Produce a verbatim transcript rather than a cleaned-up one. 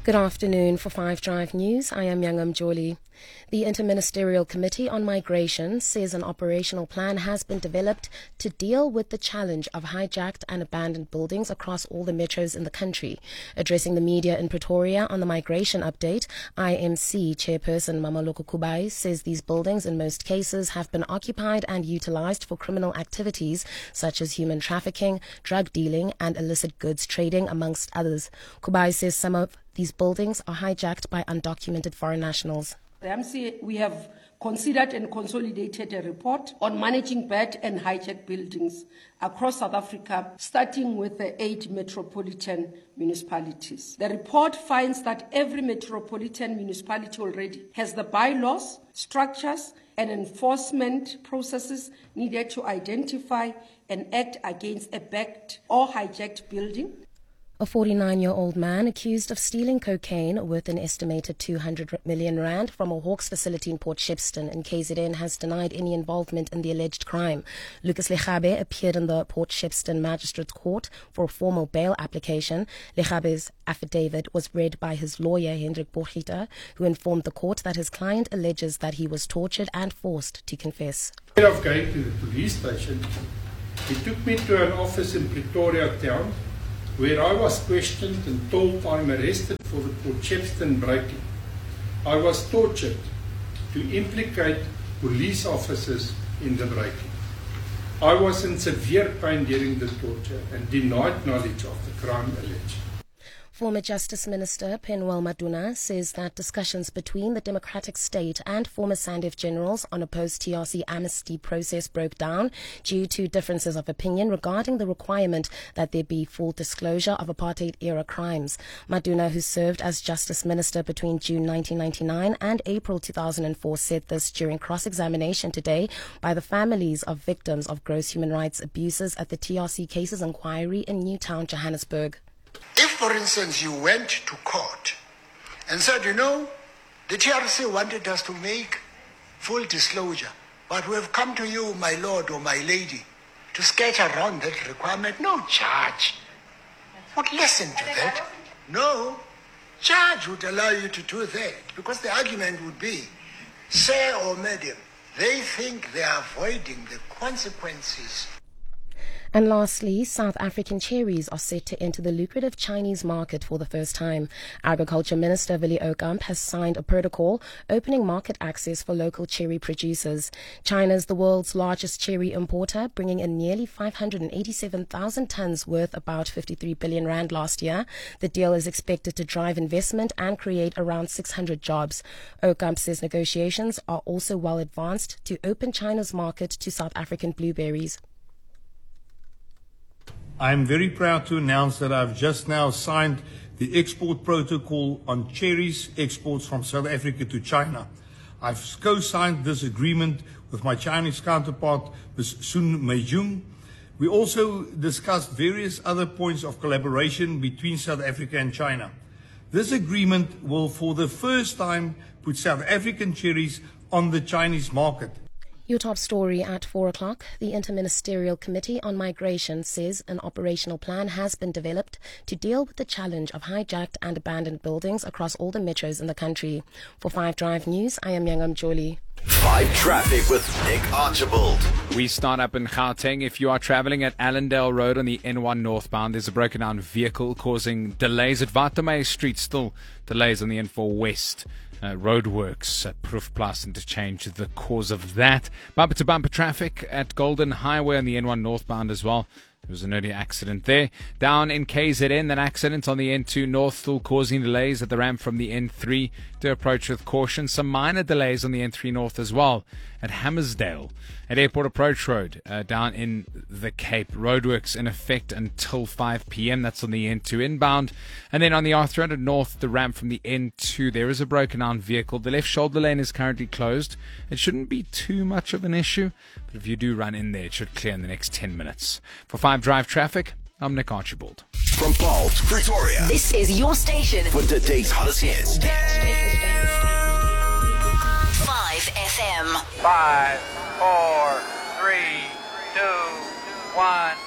Good afternoon. For Five Drive News, I am Yangam Joli. The Interministerial Committee on Migration says an operational plan has been developed to deal with the challenge of hijacked and abandoned buildings across all the metros in the country. Addressing the media in Pretoria on the migration update, I M C Chairperson Mamaloko Kubai says these buildings in most cases have been occupied and utilized for criminal activities such as human trafficking, drug dealing and illicit goods trading, amongst others. Kubai says some of these buildings are hijacked by undocumented foreign nationals. The M C, we have considered and consolidated a report on managing bad and hijacked buildings across South Africa, starting with the eight metropolitan municipalities. The report finds that every metropolitan municipality already has the bylaws, structures, and enforcement processes needed to identify and act against a backed or hijacked building. A forty-nine-year-old man accused of stealing cocaine worth an estimated two hundred million rand from a Hawks facility in Port Shepstone in K Z N has denied any involvement in the alleged crime. Lucas Lechabe appeared in the Port Shepstone Magistrates Court for a formal bail application. Lechabe's affidavit was read by his lawyer, Hendrik Borgita, who informed the court that his client alleges that he was tortured and forced to confess. Instead of going to the police station, he took me to an office in Pretoria town, where I was questioned and told I'm arrested for the Port Shepstone breaking. I was tortured to implicate police officers in the breaking. I was in severe pain during the torture and denied knowledge of the crime alleged. Former Justice Minister Penwell Maduna says that discussions between the Democratic State and former SANDF generals on a post-T R C amnesty process broke down due to differences of opinion regarding the requirement that there be full disclosure of apartheid-era crimes. Maduna, who served as Justice Minister between June nineteen ninety-nine and April two thousand four, said this during cross-examination today by the families of victims of gross human rights abuses at the T R C Cases Inquiry in Newtown, Johannesburg. If, for instance, you went to court and said, you know, the T R C wanted us to make full disclosure, but we have come to you, my lord or my lady, to sketch around that requirement. No judge would listen to that. No judge would allow you to do that, because the argument would be, sir or madam, they think they are avoiding the consequences. And lastly, South African cherries are set to enter the lucrative Chinese market for the first time. Agriculture Minister Willie Oukamp has signed a protocol opening market access for local cherry producers. China is the world's largest cherry importer, bringing in nearly five hundred eighty-seven thousand tons worth about fifty-three billion rand last year. The deal is expected to drive investment and create around six hundred jobs. Oukamp says negotiations are also well advanced to open China's market to South African blueberries. I'm very proud to announce that I've just now signed the export protocol on cherries exports from South Africa to China. I've co-signed this agreement with my Chinese counterpart, Miz Sun Meijung. We also discussed various other points of collaboration between South Africa and China. This agreement will for the first time put South African cherries on the Chinese market. Your top story at four o'clock. The Interministerial Committee on Migration says an operational plan has been developed to deal with the challenge of hijacked and abandoned buildings across all the metros in the country. For Five Drive News, I am Yangam Joli. Five Traffic with Nick Archibald. We start up in Gauteng. If you are traveling at Allendale Road on the N one northbound, there's a broken down vehicle causing delays at Watermeyer Street. Still delays on the N four West. Uh, roadworks at Proefplaas interchange the cause of that. Bumper to bumper traffic at Golden Highway on the N one northbound as well. There was an earlier accident there. Down in K Z N, that accident on the N two north still causing delays at the ramp from the N three to approach with caution. Some minor delays on the N three north as well at Hammersdale. At Airport Approach Road, uh, down in the Cape. Roadworks in effect until five p.m. That's on the N two inbound. And then on the R three hundred north, the ramp from the N two, there is a broken down vehicle. The left shoulder lane is currently closed. It shouldn't be too much of an issue, but if you do run in there, it should clear in the next ten minutes. For Five Drive Traffic, I'm Nick Archibald. From Paul to Pretoria, this is your station for today's hottest hits. Five F M. Five, four, three, two, one.